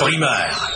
Primeur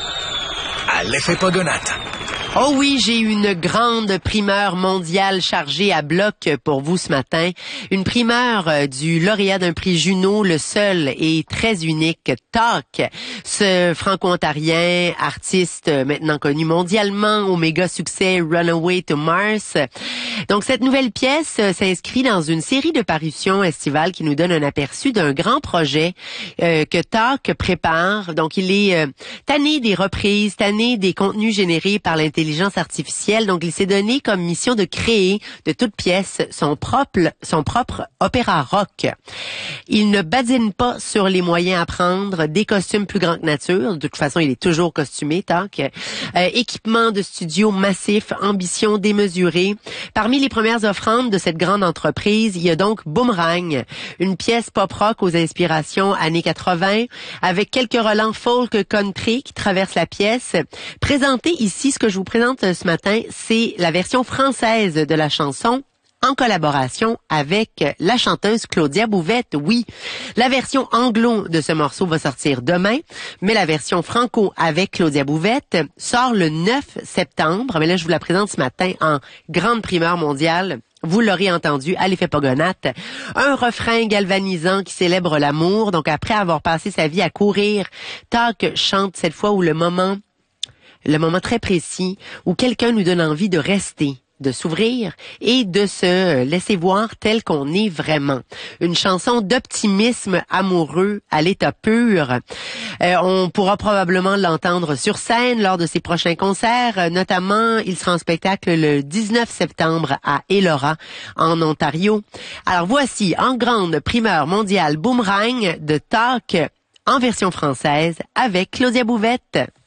à l'effet Pogonate. Oh oui, j'ai une grande primeur mondiale chargée à bloc pour vous ce matin. Une primeur du lauréat d'un prix Juno, le seul et très unique TAK. Ce franco-ontarien, artiste maintenant connu mondialement au méga succès Runaway to Mars. Donc cette nouvelle pièce s'inscrit dans une série de parutions estivales qui nous donne un aperçu d'un grand projet que TAK prépare. Donc il est tanné des reprises, tanné des contenus générés par l'intelligence artificielle. Donc, il s'est donné comme mission de créer de toute pièce son propre opéra rock. Il ne badine pas sur les moyens à prendre, des costumes plus grands que nature. De toute façon, il est toujours costumé, TAK. Équipement de studio massif, ambition démesurée. Parmi les premières offrandes de cette grande entreprise, il y a donc Boomerang, une pièce pop-rock aux inspirations années 80, avec quelques relents folk country qui traversent la pièce. Présenté ici, ce que je vous présente ce matin, c'est la version française de la chanson en collaboration avec la chanteuse Claudia Bouvette. Oui, la version anglo de ce morceau va sortir demain, mais la version franco avec Claudia Bouvette sort le 9 septembre. Mais là, je vous la présente ce matin en grande primeur mondiale. Vous l'aurez entendu à l'effet Pogonate. Un refrain galvanisant qui célèbre l'amour. Donc, après avoir passé sa vie à courir, TAK chante cette fois où le moment très précis où quelqu'un nous donne envie de rester, de s'ouvrir et de se laisser voir tel qu'on est vraiment. Une chanson d'optimisme amoureux à l'état pur. On pourra probablement l'entendre sur scène lors de ses prochains concerts. Notamment, il sera en spectacle le 19 septembre à Elora, en Ontario. Alors voici, en grande primeur mondiale, Boomerang de TAK en version française avec Claudia Bouvette.